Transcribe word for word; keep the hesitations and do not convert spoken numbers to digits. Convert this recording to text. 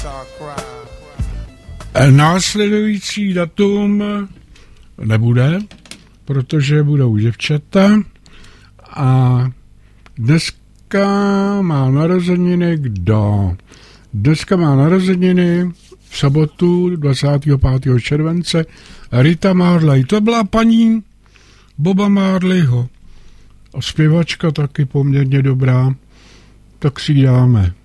Následující datum nebude, protože budou děvčata a dneska má narozeniny kdo? Dneska má narozeniny v sobotu dvacátého pátého července Rita Marley. To byla paní Boba Marleyho. A zpěvačka taky poměrně dobrá, tak si ji dáme.